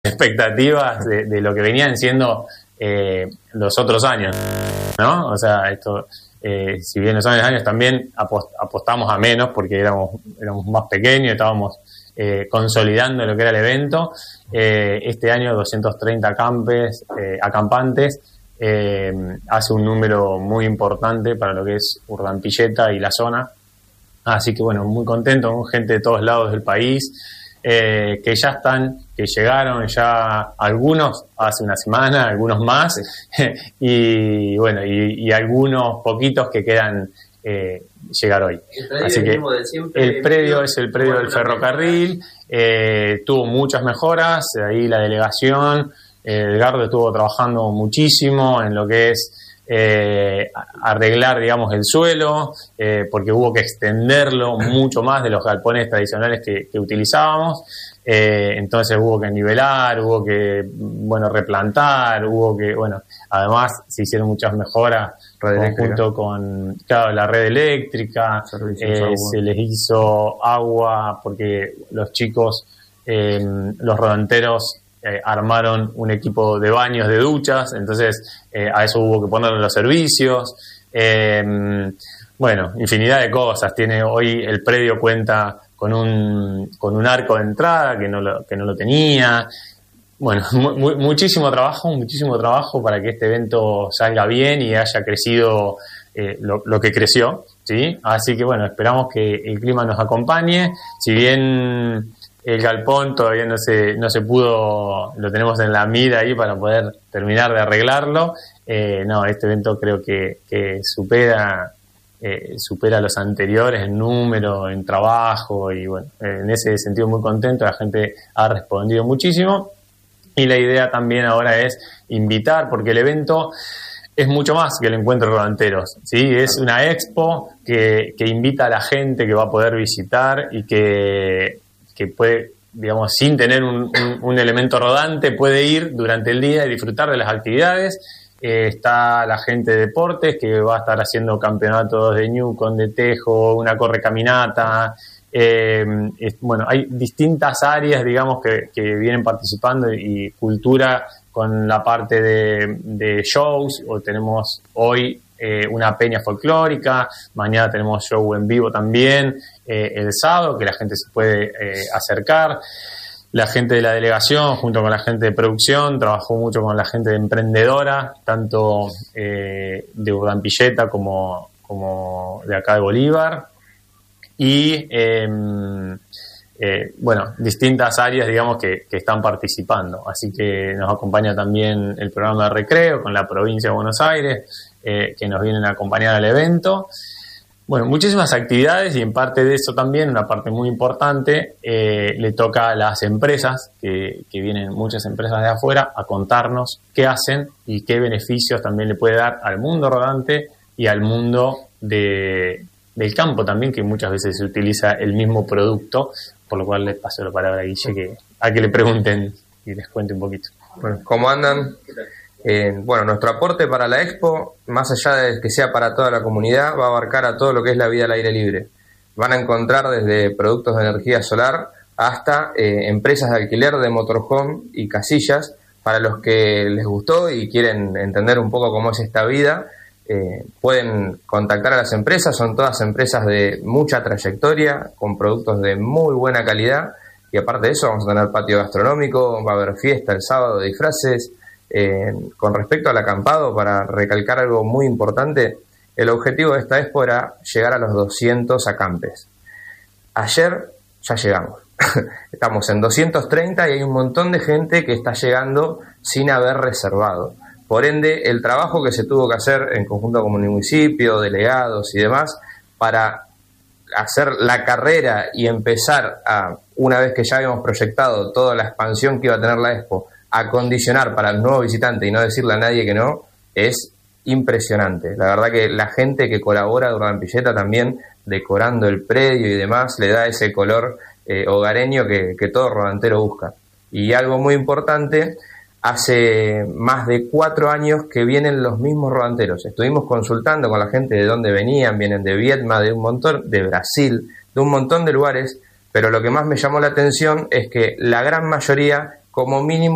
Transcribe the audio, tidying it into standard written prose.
expectativas de lo que venían siendo los otros años, ¿no? O sea, esto, si bien los años también apostamos a menos porque éramos más pequeños, estábamos consolidando lo que era el evento. Este año 230 acampantes hace un número muy importante para lo que es Urdampilleta y la zona. Así que bueno, muy contento con gente de todos lados del país, que llegaron ya algunos hace una semana, algunos más, y bueno, y algunos poquitos que quedan llegar hoy. Así que el predio es el predio del ferrocarril, tuvo muchas mejoras, ahí la delegación, Edgardo estuvo trabajando muchísimo en lo que es arreglar, digamos, el suelo, porque hubo que extenderlo mucho más de los galpones tradicionales que utilizábamos. Entonces hubo que nivelar, hubo que, bueno, replantar, además se hicieron muchas mejoras junto con, claro, la red eléctrica, se les hizo agua porque los chicos, los rodanteros, armaron un equipo de baños, de duchas, entonces a eso hubo que ponerle los servicios. Bueno, infinidad de cosas. Hoy el predio cuenta con un arco de entrada que no lo tenía. Bueno, muchísimo trabajo para que este evento salga bien y haya crecido lo que creció, ¿sí? Así que bueno, esperamos que el clima nos acompañe. Si bien el galpón todavía no se pudo, lo tenemos en la mira ahí para poder terminar de arreglarlo. Este evento creo que supera los anteriores en número, en trabajo, y bueno, en ese sentido muy contento. La gente ha respondido muchísimo, y la idea también ahora es invitar, porque el evento es mucho más que el encuentro de rodanteros, ¿sí? Es una expo que invita a la gente que va a poder visitar y que puede, digamos, sin tener un elemento rodante, puede ir durante el día y disfrutar de las actividades. Está la gente de deportes que va a estar haciendo campeonatos de Newcon, de tejo, una correcaminata. Bueno, hay distintas áreas, digamos, que vienen participando, y cultura con la parte de shows. O tenemos hoy una peña folclórica, mañana tenemos show en vivo también, el sábado, que la gente se puede acercar. La gente de la delegación, junto con la gente de producción, trabajó mucho con la gente de emprendedora, tanto de Urdampilleta como de acá de Bolívar. Y, bueno, distintas áreas, digamos, que están participando. Así que nos acompaña también el programa de recreo con la provincia de Buenos Aires, que nos vienen a acompañar al evento. Bueno, muchísimas actividades, y en parte de eso también, una parte muy importante, le toca a las empresas, que vienen muchas empresas de afuera a contarnos qué hacen y qué beneficios también le puede dar al mundo rodante y al mundo del campo también, que muchas veces se utiliza el mismo producto, por lo cual le paso la palabra a Guille a que le pregunten y les cuente un poquito. Bueno, ¿cómo andan? Bueno, nuestro aporte para la Expo, más allá de que sea para toda la comunidad, va a abarcar a todo lo que es la vida al aire libre. Van a encontrar desde productos de energía solar hasta empresas de alquiler de motorhome y casillas. Para los que les gustó y quieren entender un poco cómo es esta vida, pueden contactar a las empresas. Son todas empresas de mucha trayectoria, con productos de muy buena calidad, y aparte de eso vamos a tener patio gastronómico, va a haber fiesta el sábado de disfraces. Con respecto al acampado, para recalcar algo muy importante, el objetivo de esta expo era llegar a los 200 acampes. Ayer ya llegamos. Estamos en 230 y hay un montón de gente que está llegando sin haber reservado. Por ende, el trabajo que se tuvo que hacer en conjunto con el municipio, delegados y demás, para hacer la carrera y empezar a, una vez que ya habíamos proyectado toda la expansión que iba a tener la expo, acondicionar para el nuevo visitante y no decirle a nadie que no, es impresionante. La verdad que la gente que colabora de Urdampilleta también, decorando el predio y demás, le da ese color hogareño que todo rodantero busca. Y algo muy importante, hace más de 4 años que vienen los mismos rodanteros. Estuvimos consultando con la gente de dónde venían, vienen de Vietnam, de un montón, de Brasil, de un montón de lugares, pero lo que más me llamó la atención es que la gran mayoría, como mínimo,